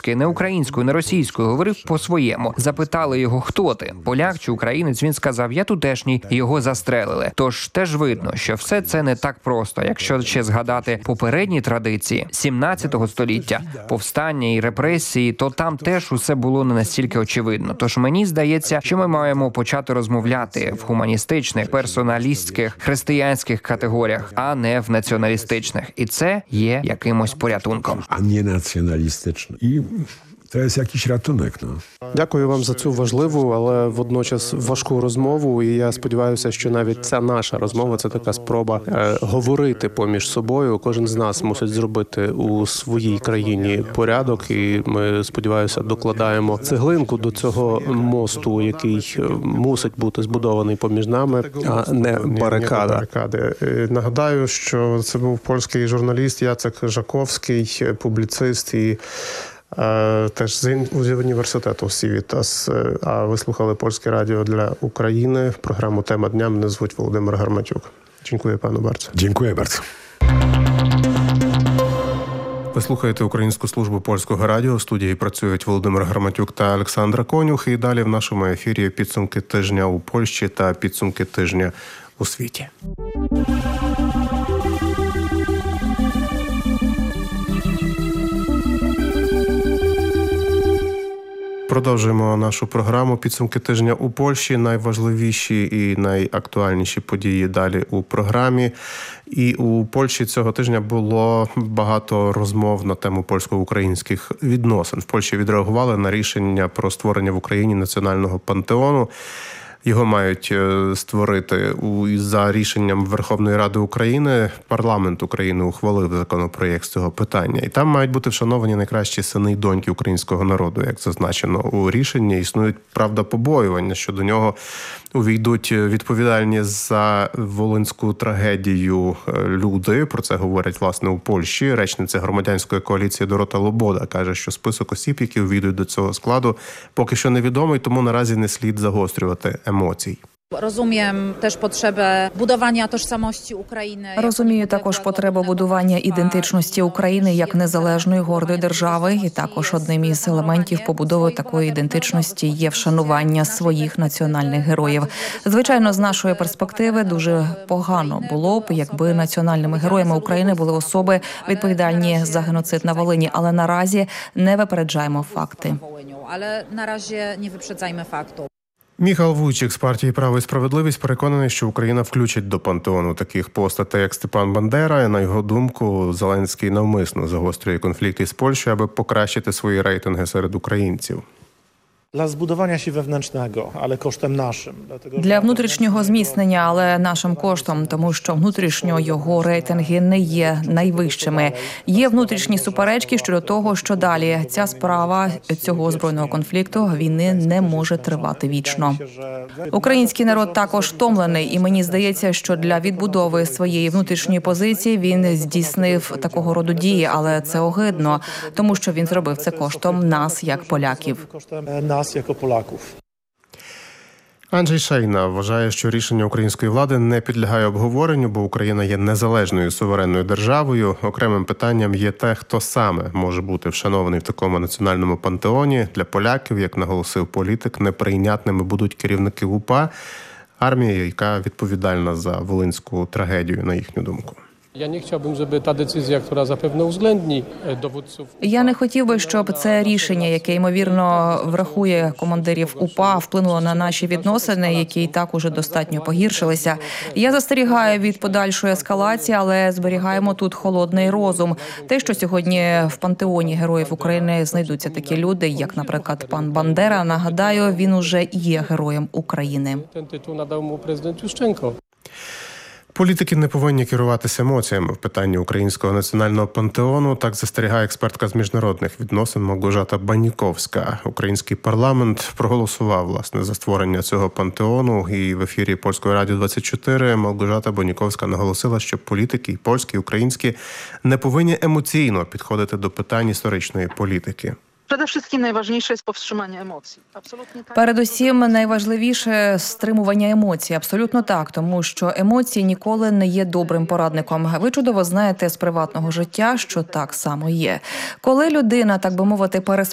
по-польськи, не українською, не російською, говорив по-своєму. Запитали його, хто ти? Поляк чи українець? Він сказав, я тутешній, і його застрелили. Тож теж видно, що все це не так просто. Якщо ще згадати попередні традиції 17 століття, повстання і репресії, то там теж усе було не настільки очевидно. Тож мені здається, що ми маємо почати розмовляти в гуманістичних, персоналістських, християнських категоріях, а не в націоналістичних. І це є якимось порятунком. А не націоналістичних. І to jest jakiś ratunek, no. Дякую вам за цю важливу, але водночас важку розмову. І я сподіваюся, що навіть ця наша розмова – це така спроба говорити поміж собою. Кожен з нас мусить зробити у своїй країні порядок. І ми, сподіваюся, докладаємо цеглинку до цього мосту, який мусить бути збудований поміж нами, а не барикада. Нагадаю, що це був польський журналіст Яцек Жаковський, публіцист і теж з університету Civitas. А ви слухали Польське радіо для України. Програму «Тема дня». Мене звуть Володимир Гарматюк. Дякую, пану bardzo. Дякую bardzo. Ви слухаєте Українську службу Польського радіо. В студії працюють Володимир Гарматюк та Олександра Конюх. І далі в нашому ефірі підсумки тижня у Польщі та підсумки тижня у світі. Продовжуємо нашу програму «Підсумки тижня у Польщі». Найважливіші і найактуальніші події далі у програмі. І у Польщі цього тижня було багато розмов на тему польсько-українських відносин. В Польщі відреагували на рішення про створення в Україні національного пантеону. Його мають створити за рішенням Верховної Ради України. Парламент України ухвалив законопроєкт з цього питання. І там мають бути вшановані найкращі сини й доньки українського народу, як зазначено у рішенні. Існують, правда, побоювання, що до нього увійдуть відповідальні за волинську трагедію люди. Про це говорять, власне, у Польщі. Речниця громадянської коаліції Дорота Лобода каже, що список осіб, які увійдуть до цього складу, поки що невідомий, тому наразі не слід загострювати емоцій. Розумію також потребу будування ідентичності України як незалежної гордої держави, і також одним із елементів побудови такої ідентичності є вшанування своїх національних героїв. Звичайно, з нашої перспективи дуже погано було б, якби національними героями України були особи, відповідальні за геноцид на Волині, але наразі не випереджаємо факти. Міхал Вуйчик з партії «Право і справедливість» переконаний, що Україна включить до пантеону таких постатей, як Степан Бандера. На його думку, Зеленський навмисно загострює конфлікт із Польщею, аби покращити свої рейтинги серед українців. Для внутрішнього зміцнення, але нашим коштом, тому що внутрішньо його рейтинги не є найвищими. Є внутрішні суперечки щодо того, що далі. Ця справа цього збройного конфлікту, війни не може тривати вічно. Український народ також втомлений, і мені здається, що для відбудови своєї внутрішньої позиції він здійснив такого роду дії, але це огидно, тому що він зробив це коштом нас, як поляків. Анджей Шейна вважає, що рішення української влади не підлягає обговоренню, бо Україна є незалежною суверенною державою. Окремим питанням є те, хто саме може бути вшанований в такому національному пантеоні. Для поляків, як наголосив політик, неприйнятними будуть керівники УПА, армія, яка відповідальна за волинську трагедію, на їхню думку. Я не хотів би, щоб це рішення, яке, ймовірно, врахує командирів УПА, вплинуло на наші відносини, які і так уже достатньо погіршилися. Я застерігаю від подальшої ескалації, але зберігаємо тут холодний розум. Те, що сьогодні в пантеоні героїв України знайдуться такі люди, як, наприклад, пан Бандера, нагадаю, він уже є героєм України. Політики не повинні керуватися емоціями в питанні українського національного пантеону. Так застерігає експертка з міжнародних відносин Малгожата Баніковська. Український парламент проголосував, власне, за створення цього пантеону. І в ефірі Польського радіо 24 Малгожата Баніковська наголосила, що політики, і польські, і українські, не повинні емоційно підходити до питань історичної політики. Передусім, найважливіше – стримування емоцій. Абсолютно так, тому що емоції ніколи не є добрим порадником. Ви чудово знаєте з приватного життя, що так само є. Коли людина, так би мовити,